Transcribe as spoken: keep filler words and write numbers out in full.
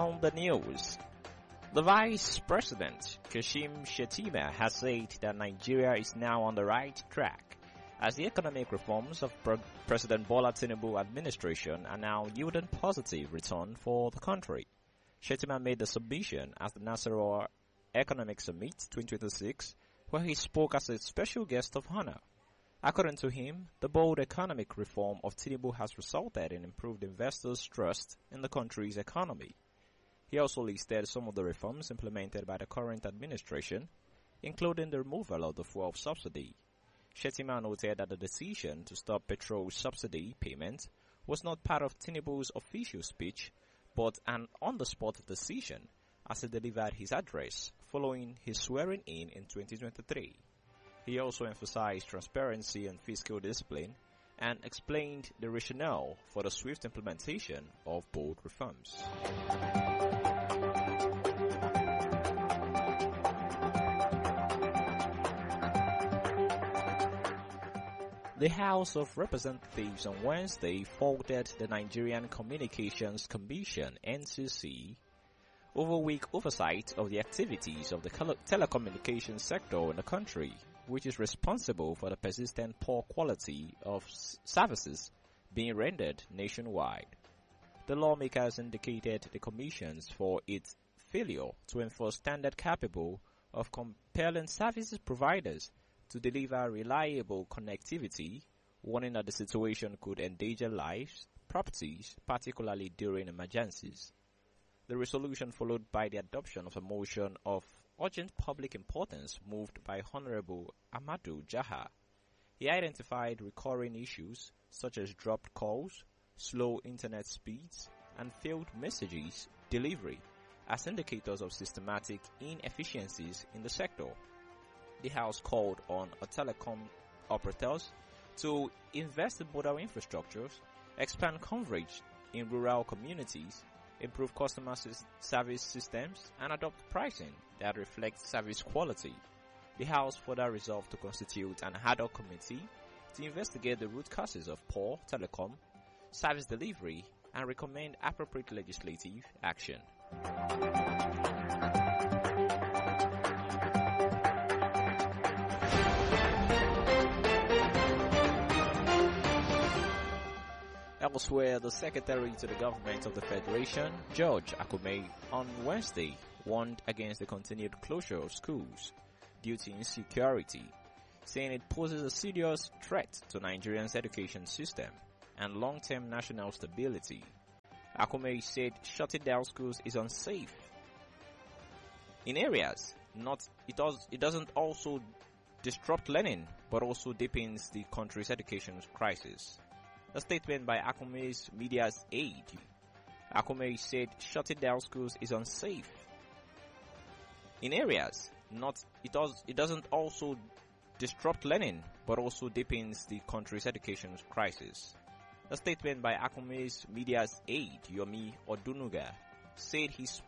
On the news, the Vice President, Kashim Shettima, has said that Nigeria is now on the right track as the economic reforms of Pre- President Bola Tinubu administration are now yielding positive return for the country. Shettima made the submission at the Nasarawa Economic Summit twenty twenty-six, where he spoke as a special guest of honor. According to him, the bold economic reform of Tinubu has resulted in improved investors' trust in the country's economy. He also listed some of the reforms implemented by the current administration, including the removal of the fuel subsidy. Shettima noted that the decision to stop petrol subsidy payment was not part of Tinubu's official speech, but an on-the-spot decision as he delivered his address following his swearing-in in twenty twenty-three. He also emphasized transparency and fiscal discipline and explained the rationale for the swift implementation of bold reforms. The House of Representatives on Wednesday faulted the Nigerian Communications Commission (N C C) over weak oversight of the activities of the telecommunications sector in the country, which is responsible for the persistent poor quality of s- services being rendered nationwide. The lawmakers indicated the commissions for its failure to enforce standards capable of compelling services providers to deliver reliable connectivity, warning that the situation could endanger lives, properties, particularly during emergencies. The resolution followed by the adoption of a motion of urgent public importance moved by Honorable Amadou Jaha. He identified recurring issues such as dropped calls, slow internet speeds, and failed messages delivery as indicators of systematic inefficiencies in the sector. The House called on telecom operators to invest in modern infrastructures, expand coverage in rural communities, improve customer service systems, and adopt pricing that reflects service quality. The House further resolved to constitute an ad hoc committee to investigate the root causes of poor telecom service delivery and recommend appropriate legislative action. Elsewhere, the Secretary to the Government of the Federation, George Akume, on Wednesday warned against the continued closure of schools due to insecurity, saying it poses a serious threat to Nigeria's education system and long-term national stability. Akume said shutting down schools is unsafe in areas not it does it doesn't also disrupt learning but also deepens the country's education crisis. A statement by Akume's media's aide. Akume said shutting down schools is unsafe in areas not it does it doesn't also disrupt learning but also deepens the country's education crisis. A statement by Akume's media's aide, Yomi Odunuga, said he